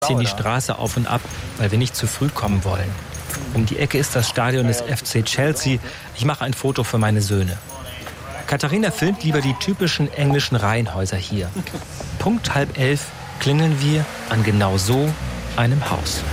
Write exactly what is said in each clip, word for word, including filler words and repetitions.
ziehen die Straße auf und ab, weil wir nicht zu früh kommen wollen. Um die Ecke ist das Stadion des F C Chelsea. Ich mache ein Foto für meine Söhne. Katharina filmt lieber die typischen englischen Reihenhäuser hier. Punkt halb elf klingeln wir an genau so einem Haus.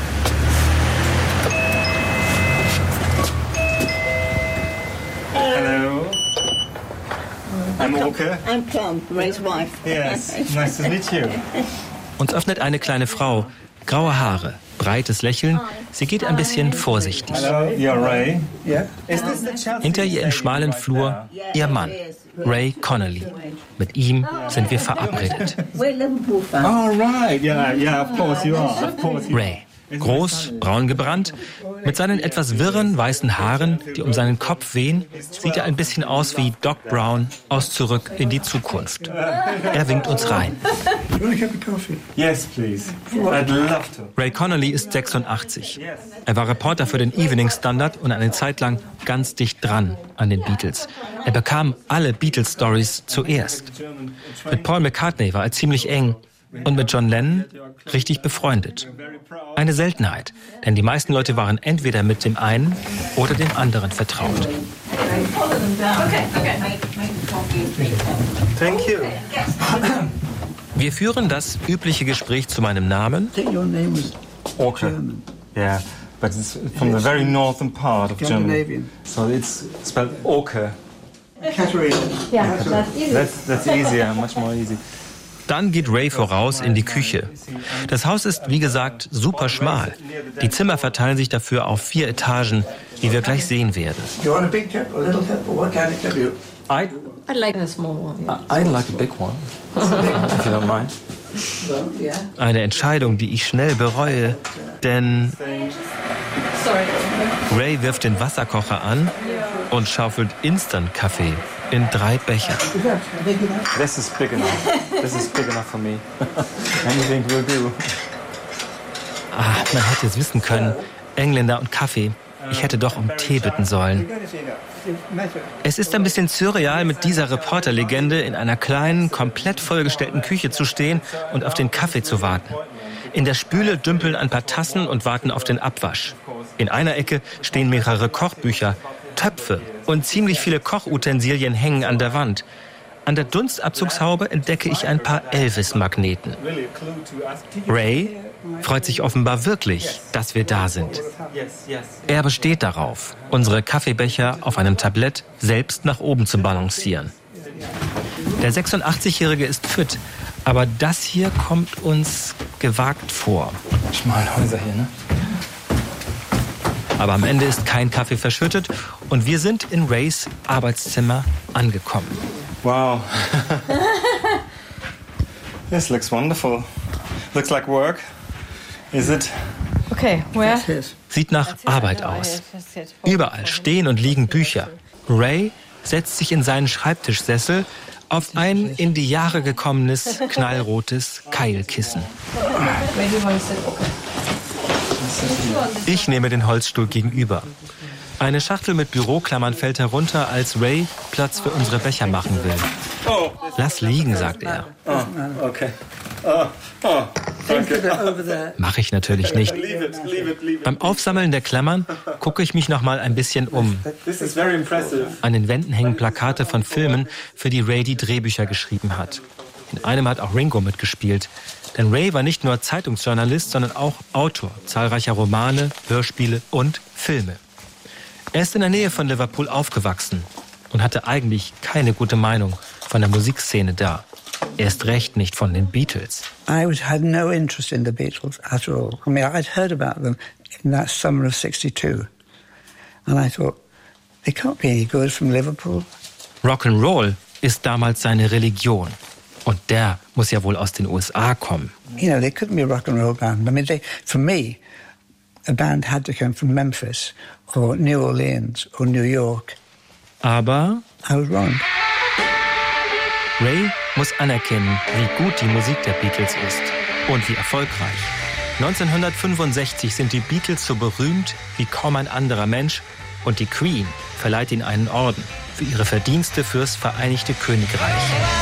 Hello. I'm Oke. I'm Plum, Ray's wife. Yes, nice to meet you. Uns öffnet eine kleine Frau, graue Haare, breites Lächeln. Sie geht ein bisschen vorsichtig. Hello, you're Ray. Yeah. Is this the Chelsea? Hinter ihr im schmalen Flur ihr Mann, Ray Connolly. Mit ihm sind wir verabredet. We're Liverpool fans. Oh, right. Yeah, yeah, of course you are. Of course you are. Ray, groß, braun gebrannt, mit seinen etwas wirren weißen Haaren, die um seinen Kopf wehen, sieht er ein bisschen aus wie Doc Brown aus Zurück in die Zukunft. Er winkt uns rein. You want a cup of coffee? Yes, please. I'd love to. Ray Connolly ist sechsundachtzig. Er war Reporter für den Evening Standard und eine Zeit lang ganz dicht dran an den Beatles. Er bekam alle Beatles-Stories zuerst. Mit Paul McCartney war er ziemlich eng und mit John Lennon richtig befreundet. Eine Seltenheit, denn die meisten Leute waren entweder mit dem einen oder dem anderen vertraut. Thank you. Wir führen das übliche Gespräch zu meinem Namen. I think your name was Oke. German. Yeah, but it's from the very northern part of Germany. Scandinavian. So it's spelled Oke. Katharina. Yeah, that's easy. That's that's easier, much more easy. Dann geht Ray voraus in die Küche. Das Haus ist, wie gesagt, super schmal. Die Zimmer verteilen sich dafür auf vier Etagen, wie wir gleich sehen werden. You want a big cup or a little cup or what kind of cup you? I I'd like a small one. Yeah. I'd like a big one, if you don't mind. Well, yeah. Eine Entscheidung, die ich schnell bereue, denn Sorry. Ray wirft den Wasserkocher an und schaufelt Instant-Kaffee in drei Becher. This is big enough. This is big enough for me. Anything will do. Ah, man hätte es wissen können. Engländer und Kaffee. Ich hätte doch um Tee bitten sollen. Es ist ein bisschen surreal, mit dieser Reporterlegende in einer kleinen, komplett vollgestellten Küche zu stehen und auf den Kaffee zu warten. In der Spüle dümpeln ein paar Tassen und warten auf den Abwasch. In einer Ecke stehen mehrere Kochbücher, Töpfe und ziemlich viele Kochutensilien hängen an der Wand. An der Dunstabzugshaube entdecke ich ein paar Elvis-Magneten. Ray freut sich offenbar wirklich, dass wir da sind. Er besteht darauf, unsere Kaffeebecher auf einem Tablett selbst nach oben zu balancieren. Der sechsundachtzigjährige ist fit, aber das hier kommt uns gewagt vor. Schmale Häuser hier, ne? Aber am Ende ist kein Kaffee verschüttet und wir sind in Rays Arbeitszimmer angekommen. Wow. This looks wonderful. Looks like work. Is it? Okay, where? That's his. Sieht nach Arbeit aus. Überall stehen und liegen Bücher. Ray setzt sich in seinen Schreibtischsessel auf ein in die Jahre gekommenes, knallrotes Keilkissen. Ich nehme den Holzstuhl gegenüber. Eine Schachtel mit Büroklammern fällt herunter, als Ray Platz für unsere Becher machen will. Oh. Lass liegen, sagt er. Oh, okay. Oh, oh, Think of okay. it over there. Mache ich natürlich nicht. Leave it, leave it, leave it. Beim Aufsammeln der Klammern gucke ich mich noch mal ein bisschen um. This is very impressive. An den Wänden hängen Plakate von Filmen, für die Ray die Drehbücher geschrieben hat. In einem hat auch Ringo mitgespielt. Denn Ray war nicht nur Zeitungsjournalist, sondern auch Autor zahlreicher Romane, Hörspiele und Filme. Er ist in der Nähe von Liverpool aufgewachsen und hatte eigentlich keine gute Meinung von der Musikszene da. Erst recht nicht von den Beatles. I was, had no interest in the Beatles at all. I mean, I'd heard about them in that summer of sixty-two. And I thought, they can't be any good from Liverpool. Rock'n'Roll ist damals seine Religion. Und der muss ja wohl aus den U S A kommen. You know, they couldn't be a rock and roll band. I mean, they, for me, a band had to come from Memphis or New Orleans or New York. Aber I was wrong. Ray muss anerkennen, wie gut die Musik der Beatles ist und wie erfolgreich. neunzehnhundertfünfundsechzig sind die Beatles so berühmt wie kaum ein anderer Mensch und die Queen verleiht ihnen einen Orden für ihre Verdienste fürs Vereinigte Königreich.